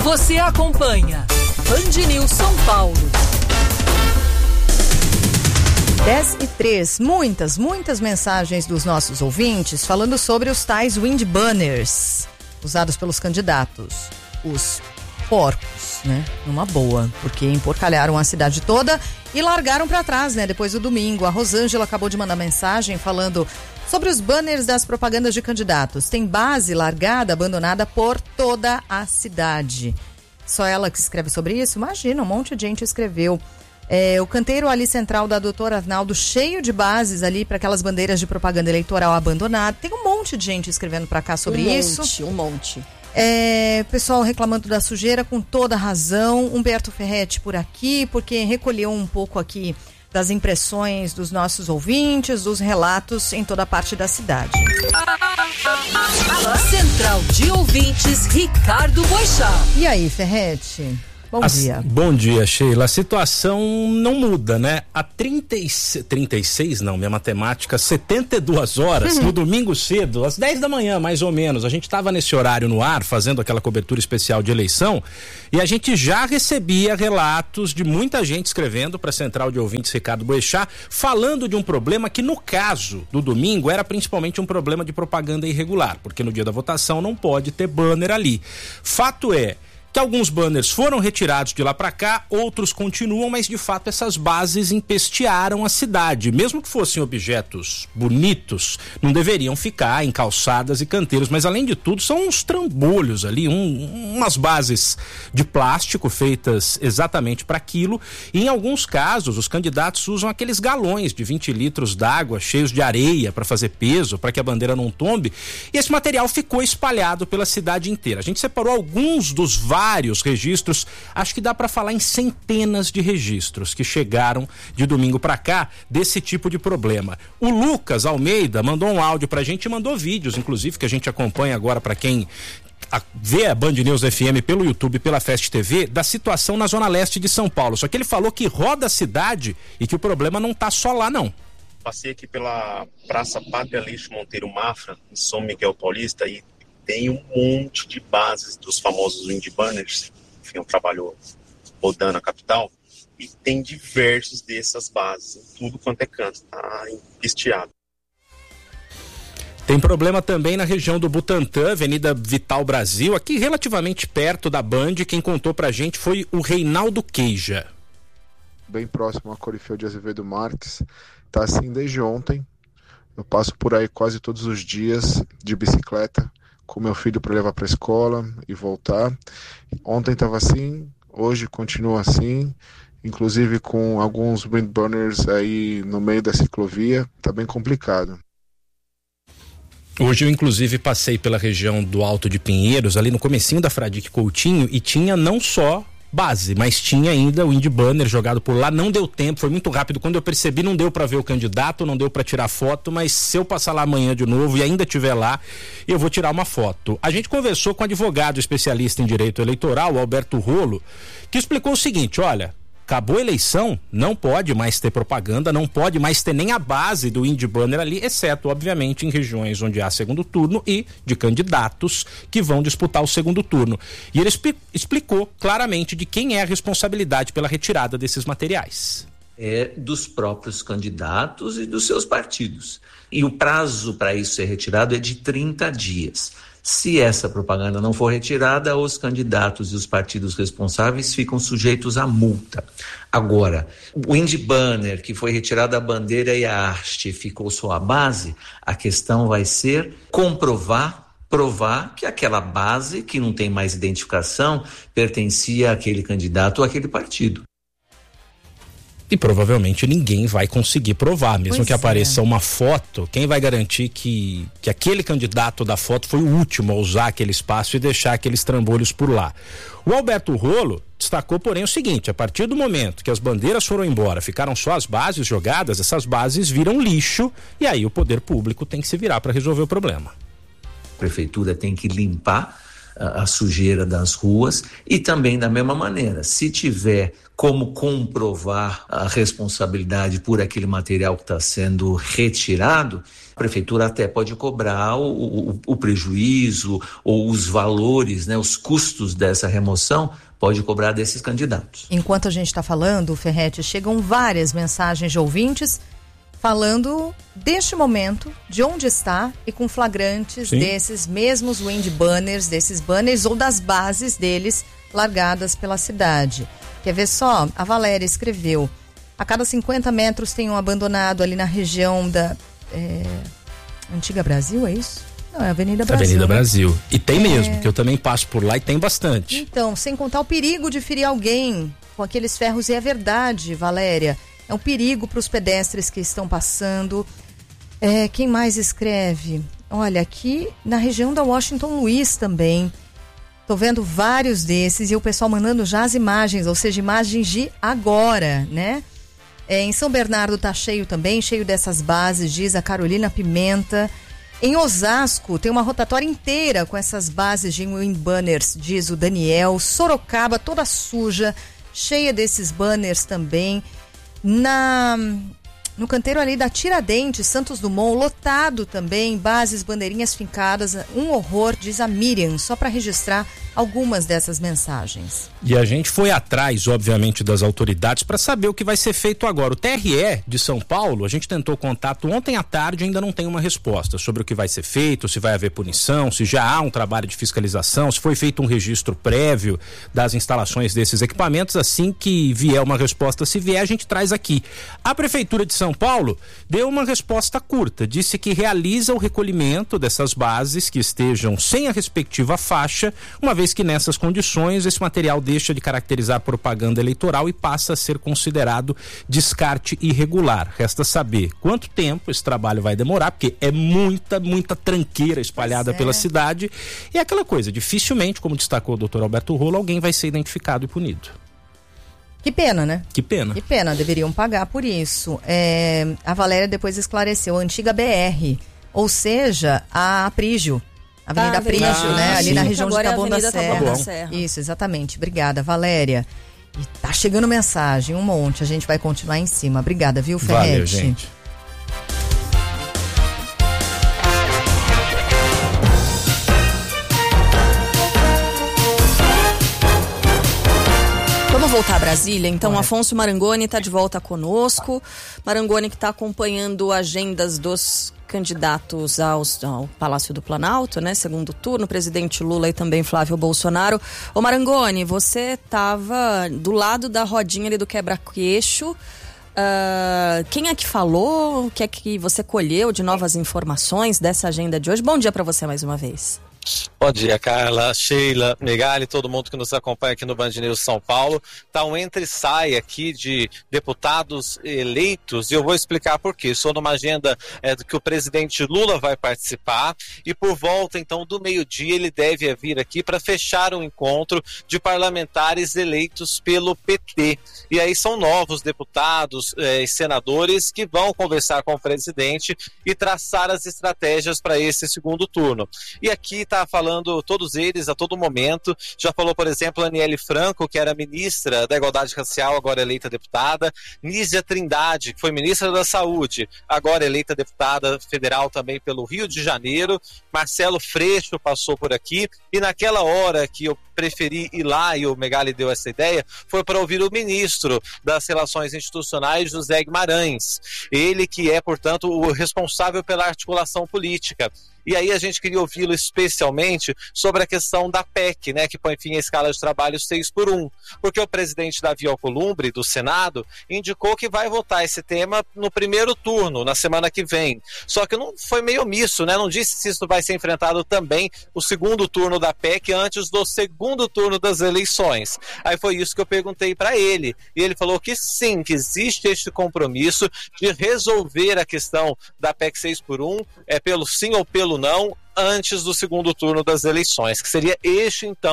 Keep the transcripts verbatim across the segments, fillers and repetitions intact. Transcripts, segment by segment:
Você acompanha Band News São Paulo. dez e três, muitas, muitas mensagens dos nossos ouvintes falando sobre os tais wind banners usados pelos candidatos, os porcos, né? Numa boa, porque emporcalharam a cidade toda e largaram para trás, né? Depois do domingo. A Rosângela acabou de mandar mensagem falando sobre os banners das propagandas de candidatos. Tem base largada, abandonada por toda a cidade. Só ela que escreve sobre isso? Imagina, um monte de gente escreveu. É, o canteiro ali central da doutora Arnaldo, cheio de bases ali para aquelas bandeiras de propaganda eleitoral abandonadas. Tem um monte de gente escrevendo para cá sobre um isso. Monte, um monte. É, pessoal reclamando da sujeira com toda razão. Humberto Ferretti por aqui, porque recolheu um pouco aqui das impressões dos nossos ouvintes, dos relatos em toda a parte da cidade. Central de Ouvintes, Ricardo Boixá. E aí, Ferretti? Bom As, dia. Bom dia, Sheila. A situação não muda, né? Há trinta e seis, trinta e seis, não, minha matemática, setenta e duas horas, uhum. No domingo cedo, às dez da manhã, mais ou menos, a gente estava nesse horário no ar, fazendo aquela cobertura especial de eleição, e a gente já recebia relatos de muita gente escrevendo para a Central de Ouvintes Ricardo Boixá, falando de um problema que, no caso do domingo, era principalmente um problema de propaganda irregular, porque no dia da votação não pode ter banner ali. Fato é que alguns banners foram retirados de lá para cá, outros continuam, mas de fato essas bases empestearam a cidade. Mesmo que fossem objetos bonitos, não deveriam ficar em calçadas e canteiros, mas além de tudo são uns trambolhos ali, um, umas bases de plástico feitas exatamente para aquilo, e em alguns casos os candidatos usam aqueles galões de vinte litros d'água cheios de areia para fazer peso, para que a bandeira não tombe, e esse material ficou espalhado pela cidade inteira. A gente separou alguns dos vários vários registros, acho que dá para falar em centenas de registros que chegaram de domingo para cá desse tipo de problema. O Lucas Almeida mandou um áudio pra gente e mandou vídeos, inclusive, que a gente acompanha agora para quem a, vê a Band News F M pelo YouTube e pela Fest T V, da situação na Zona Leste de São Paulo. Só que ele falou que roda a cidade e que o problema não tá só lá, não. Passei aqui pela Praça Pátria Lixo Monteiro Mafra, em São Miguel Paulista, e tem um monte de bases dos famosos wind banners, enfim, eu trabalho rodando a capital, e tem diversos dessas bases, em tudo quanto é canto, tá empesteado. Tem problema também na região do Butantã, Avenida Vital Brasil, aqui relativamente perto da Band. Quem contou pra gente foi o Reinaldo Queija. Bem próximo a Corifeu de Azevedo Marques, tá assim desde ontem. Eu passo por aí quase todos os dias de bicicleta, com meu filho para levar para a escola e voltar. Ontem estava assim, hoje continua assim, inclusive com alguns wind banners aí no meio da ciclovia, tá bem complicado. Hoje eu inclusive passei pela região do Alto de Pinheiros, ali no comecinho da Fradique Coutinho, e tinha não só base, mas tinha ainda o wind banner jogado por lá. Não deu tempo, foi muito rápido. Quando eu percebi, não deu para ver o candidato, não deu para tirar foto, mas se eu passar lá amanhã de novo e ainda estiver lá, eu vou tirar uma foto. A gente conversou com um advogado especialista em direito eleitoral, o Alberto Rolo, que explicou o seguinte: olha, acabou a eleição, não pode mais ter propaganda, não pode mais ter nem a base do wind banner ali, exceto, obviamente, em regiões onde há segundo turno e de candidatos que vão disputar o segundo turno. E ele expli- explicou claramente de quem é a responsabilidade pela retirada desses materiais. É dos próprios candidatos e dos seus partidos. E o prazo para isso ser retirado é de trinta dias. Se essa propaganda não for retirada, os candidatos e os partidos responsáveis ficam sujeitos à multa. Agora, o wind banner, que foi retirada a bandeira e a haste, ficou só a base, a questão vai ser comprovar, provar que aquela base, que não tem mais identificação, pertencia àquele candidato ou àquele partido. E provavelmente ninguém vai conseguir provar, mesmo Pois que é. apareça uma foto. Quem vai garantir que, que aquele candidato da foto foi o último a usar aquele espaço e deixar aqueles trambolhos por lá? O Alberto Rolo destacou, porém, o seguinte: a partir do momento que as bandeiras foram embora, ficaram só as bases jogadas, essas bases viram lixo, e aí o poder público tem que se virar para resolver o problema. A prefeitura tem que limpar a, a sujeira das ruas. E também da mesma maneira, se tiver como comprovar a responsabilidade por aquele material que está sendo retirado, a prefeitura até pode cobrar o, o, o prejuízo ou os valores, né, os custos dessa remoção, pode cobrar desses candidatos. Enquanto a gente está falando, Ferretti, chegam várias mensagens de ouvintes falando deste momento, de onde está e com flagrantes Sim. desses mesmos wind banners, desses banners ou das bases deles largadas pela cidade. Quer ver só? A Valéria escreveu: a cada cinquenta metros tem um abandonado ali na região da é, Antiga Brasil, é isso? Não, é Avenida Brasil. Avenida né? Brasil. E tem é... mesmo, que eu também passo por lá e tem bastante. Então, sem contar o perigo de ferir alguém com aqueles ferros, e é verdade, Valéria. É um perigo para os pedestres que estão passando. É, quem mais escreve? Olha, aqui na região da Washington Luiz também. Tô vendo vários desses e o pessoal mandando já as imagens, ou seja, imagens de agora, né? É, em São Bernardo tá cheio também, cheio dessas bases, diz a Carolina Pimenta. Em Osasco tem uma rotatória inteira com essas bases de wind banners, diz o Daniel. Sorocaba toda suja, cheia desses banners também. Na... No canteiro ali da Tiradentes, Santos Dumont, lotado também, bases, bandeirinhas fincadas, um horror, diz a Miriam, só para registrar algumas dessas mensagens. E a gente foi atrás, obviamente, das autoridades para saber o que vai ser feito agora. O T R E de São Paulo, a gente tentou contato ontem à tarde, ainda não tem uma resposta sobre o que vai ser feito, se vai haver punição, se já há um trabalho de fiscalização, se foi feito um registro prévio das instalações desses equipamentos. Assim que vier uma resposta, se vier, a gente traz aqui. A Prefeitura de São Paulo deu uma resposta curta, disse que realiza o recolhimento dessas bases que estejam sem a respectiva faixa, uma vez que nessas condições esse material deixa de caracterizar propaganda eleitoral e passa a ser considerado descarte irregular. Resta saber quanto tempo esse trabalho vai demorar, porque é muita, muita tranqueira espalhada é. pela cidade, e é aquela coisa, dificilmente, como destacou o doutor Alberto Rolo, alguém vai ser identificado e punido. Que pena, né? Que pena. Que pena, deveriam pagar por isso. É, a Valéria depois esclareceu, a antiga B R, ou seja, a Aprígio. Avenida ah, Prígio, ah, né? Ali sim. na região Agora de Taboão é da Serra. da Serra. Isso, exatamente. Obrigada, Valéria. E tá chegando mensagem, um monte. A gente vai continuar em cima. Obrigada, viu, Ferretti? Valeu, gente. Vamos voltar a Brasília, então. Bora. Afonso Marangoni está de volta conosco. Marangoni que está acompanhando agendas dos candidatos aos, ao Palácio do Planalto, né? Segundo turno, presidente Lula e também Flávio Bolsonaro. Ô Marangoni, você estava do lado da rodinha ali do quebra-queixo. Uh, quem é que falou? O que é que você colheu de novas informações dessa agenda de hoje? Bom dia para você mais uma vez. Bom dia, Carla, Sheila, Megali, todo mundo que nos acompanha aqui no Band News São Paulo. Está um entre-sai aqui de deputados eleitos e eu vou explicar por quê. Estou numa agenda é, que o presidente Lula vai participar e por volta então do meio-dia ele deve vir aqui para fechar um encontro de parlamentares eleitos pelo P T. E aí são novos deputados e é, senadores que vão conversar com o presidente e traçar as estratégias para esse segundo turno. E aqui está falando todos eles a todo momento. Já falou, por exemplo, Aniele Franco, que era ministra da Igualdade Racial, agora eleita deputada. Nízia Trindade, que foi ministra da Saúde, agora eleita deputada federal também pelo Rio de Janeiro. Marcelo Freixo passou por aqui. E naquela hora que eu preferi ir lá, e o Megali deu essa ideia, foi para ouvir o ministro das Relações Institucionais, José Guimarães. Ele que é, portanto, o responsável pela articulação política. E aí a gente queria ouvi-lo especialmente sobre a questão da P E C, né, que põe fim à escala de trabalho seis por um, porque o presidente Davi Alcolumbre, do Senado, indicou que vai votar esse tema no primeiro turno, na semana que vem. Só que não foi meio omisso, né, não disse se isso vai ser enfrentado também o segundo turno da P E C antes do segundo turno das eleições. Aí foi isso que eu perguntei para ele, e ele falou que sim, que existe este compromisso de resolver a questão da P E C seis por um, é pelo sim ou pelo não, antes do segundo turno das eleições, que seria este, então,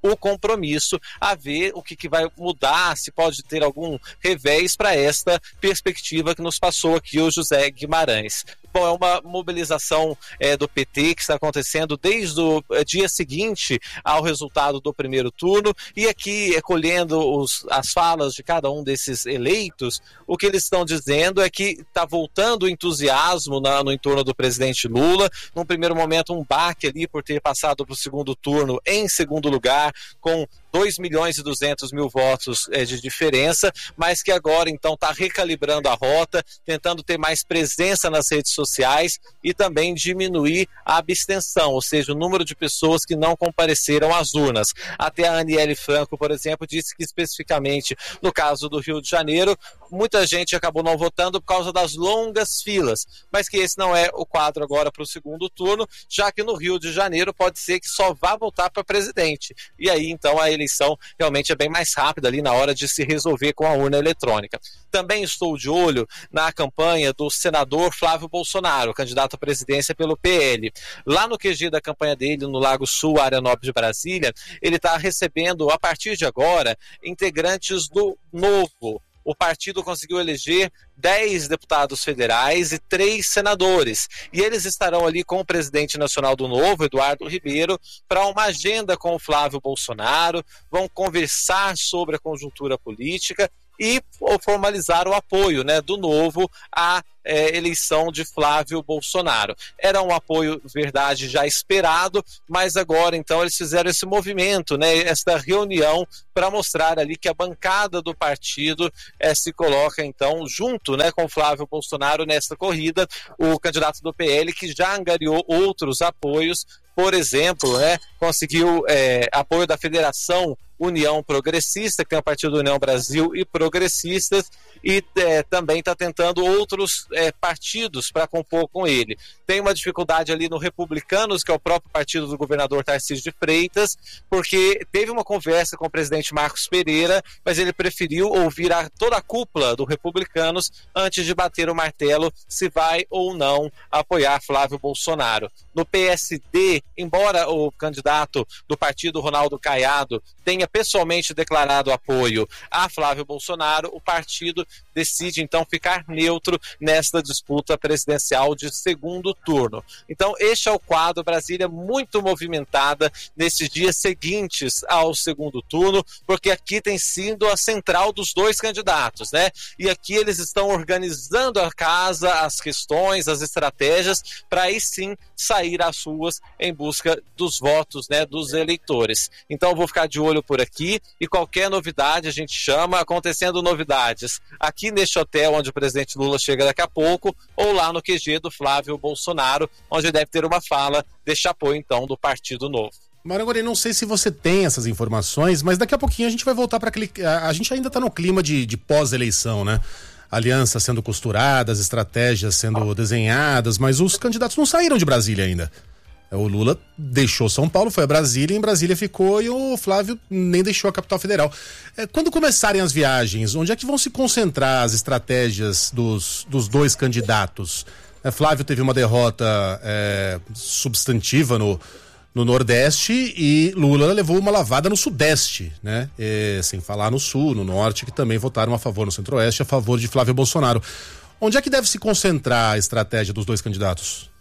o compromisso, a ver o que, que vai mudar, se pode ter algum revés para esta perspectiva que nos passou aqui o José Guimarães. Bom, é uma mobilização é, do P T que está acontecendo desde o dia seguinte ao resultado do primeiro turno, e aqui, recolhendo os, as falas de cada um desses eleitos, o que eles estão dizendo é que está voltando o entusiasmo na, no entorno do presidente Lula. Num primeiro momento, um baque ali por ter passado para o segundo turno em segundo lugar, com dois milhões e duzentos mil votos é, de diferença, mas que agora então está recalibrando a rota, tentando ter mais presença nas redes sociais e também diminuir a abstenção, ou seja, o número de pessoas que não compareceram às urnas. Até a Aniele Franco, por exemplo, disse que especificamente no caso do Rio de Janeiro, muita gente acabou não votando por causa das longas filas, mas que esse não é o quadro agora para o segundo turno, já que no Rio de Janeiro pode ser que só vá votar para presidente. E aí então a eleição realmente é bem mais rápida ali na hora de se resolver com a urna eletrônica. Também estou de olho na campanha do senador Flávio Bolsonaro, candidato à presidência pelo P L. Lá no Q G da campanha dele, no Lago Sul, área nobre de Brasília, ele está recebendo, a partir de agora, integrantes do Novo. O partido conseguiu eleger dez deputados federais e três senadores. E eles estarão ali com o presidente nacional do Novo, Eduardo Ribeiro, para uma agenda com o Flávio Bolsonaro, vão conversar sobre a conjuntura política e formalizar o apoio, né, do Novo à é, eleição de Flávio Bolsonaro. Era um apoio, verdade, já esperado, mas agora então eles fizeram esse movimento, né, esta reunião para mostrar ali que a bancada do partido é, se coloca então junto, né, com Flávio Bolsonaro nesta corrida. O candidato do P L, que já angariou outros apoios, por exemplo, né, conseguiu é, apoio da Federação União Progressista, que tem o partido União Brasil e Progressistas, e é, também está tentando outros é, partidos para compor com ele. Tem uma dificuldade ali no Republicanos, que é o próprio partido do governador Tarcísio de Freitas, porque teve uma conversa com o presidente Marcos Pereira, mas ele preferiu ouvir a, toda a cúpula do Republicanos antes de bater o martelo se vai ou não apoiar Flávio Bolsonaro. No P S D, embora o candidato do partido Ronaldo Caiado tenha pessoalmente declarado apoio a Flávio Bolsonaro, o partido decide então ficar neutro nesta disputa presidencial de segundo turno. Então este é o quadro, Brasília muito movimentada nesses dias seguintes ao segundo turno, porque aqui tem sido a central dos dois candidatos, né? E aqui eles estão organizando a casa, as questões, as estratégias, para aí sim sair às ruas em busca dos votos, né, dos eleitores. Então eu vou ficar de olho por aqui e qualquer novidade a gente chama, acontecendo novidades aqui neste hotel onde o presidente Lula chega daqui a pouco, ou lá no Q G do Flávio Bolsonaro, onde deve ter uma fala deste apoio então do Partido Novo. Marangoni, não sei se você tem essas informações, mas daqui a pouquinho a gente vai voltar para aquele... A, a gente ainda está no clima de, de pós-eleição, né? Alianças sendo costuradas, estratégias sendo desenhadas, mas os candidatos não saíram de Brasília ainda. O Lula deixou São Paulo, foi a Brasília, e em Brasília ficou, e o Flávio nem deixou a capital federal. Quando começarem as viagens, onde é que vão se concentrar as estratégias dos, dos dois candidatos? Flávio teve uma derrota é, substantiva no, no Nordeste e Lula levou uma lavada no Sudeste, né? E, sem falar no Sul, no Norte, que também votaram a favor, no Centro-Oeste, a favor de Flávio Bolsonaro. Onde é que deve se concentrar a estratégia dos dois candidatos?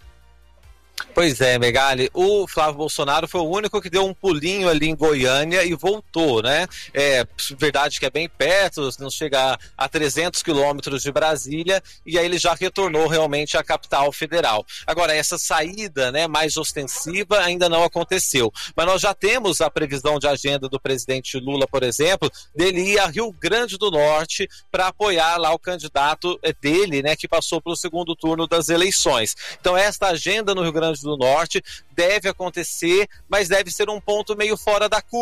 Pois é, Megali, o Flávio Bolsonaro foi o único que deu um pulinho ali em Goiânia e voltou, né? É verdade que é bem perto, não chega a trezentos quilômetros de Brasília, e aí ele já retornou realmente à capital federal. Agora, essa saída, né, mais ostensiva ainda não aconteceu, mas nós já temos a previsão de agenda do presidente Lula, por exemplo, dele ir a Rio Grande do Norte para apoiar lá o candidato dele, né, que passou pelo segundo turno das eleições. Então, esta agenda no Rio Grande do Norte deve acontecer, mas deve ser um ponto meio fora da curva,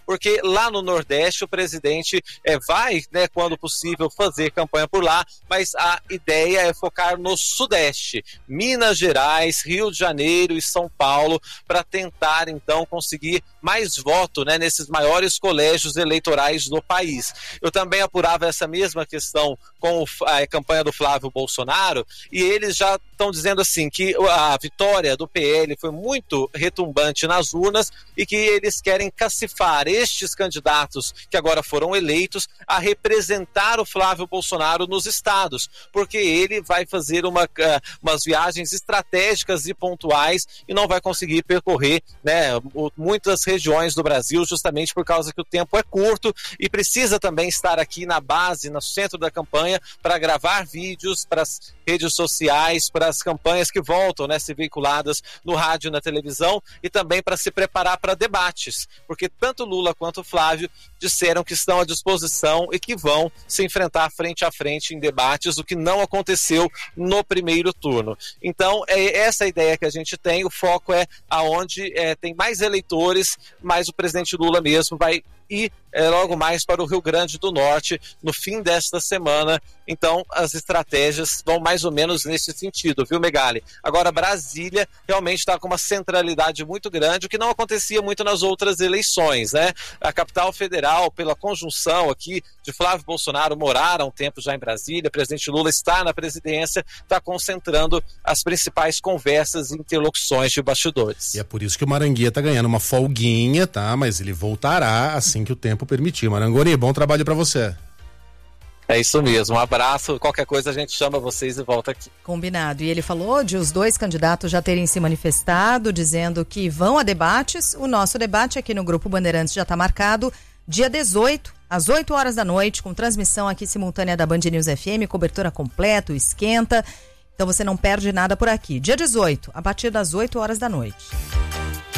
porque lá no Nordeste o presidente é, vai, né, quando possível, fazer campanha por lá, mas a ideia é focar no Sudeste, Minas Gerais, Rio de Janeiro e São Paulo, para tentar então conseguir mais voto, né, nesses maiores colégios eleitorais do país. Eu também apurava essa mesma questão com a campanha do Flávio Bolsonaro, e eles já estão dizendo assim que a vitória do P L foi muito retumbante nas urnas e que eles querem cacifar estes candidatos que agora foram eleitos a representar o Flávio Bolsonaro nos estados, porque ele vai fazer uma, umas viagens estratégicas e pontuais e não vai conseguir percorrer, né, muitas regiões do Brasil, justamente por causa que o tempo é curto e precisa também estar aqui na base, no centro da campanha, para gravar vídeos para as redes sociais, para as campanhas que voltam, né, ser veiculadas no rádio e na televisão, e também para se preparar para debates, porque tanto Lula quanto Flávio disseram que estão à disposição e que vão se enfrentar frente a frente em debates, o que não aconteceu no primeiro turno. Então, é essa a ideia que a gente tem, o foco é aonde é, tem mais eleitores, mas o presidente Lula mesmo vai ir é, logo mais para o Rio Grande do Norte no fim desta semana. Então as estratégias vão mais ou menos nesse sentido, viu, Megali? Agora Brasília realmente está com uma centralidade muito grande, o que não acontecia muito nas outras eleições, né? A capital federal, pela conjunção aqui de Flávio Bolsonaro morar há um tempo já em Brasília, o presidente Lula está na presidência, está concentrando as principais conversas e interlocuções de bastidores. E é por isso que o Maranguia está ganhando uma folguinha, tá? Mas ele voltará assim que o tempo permitir. Marangoni, bom trabalho para você. É isso mesmo, um abraço, qualquer coisa a gente chama vocês e volta aqui. Combinado. E ele falou de os dois candidatos já terem se manifestado, dizendo que vão a debates. O nosso debate aqui no Grupo Bandeirantes já está marcado dia dezoito, às oito horas da noite, com transmissão aqui simultânea da Band News F M, cobertura completa, esquenta. Então você não perde nada por aqui. Dia dezoito, a partir das oito horas da noite.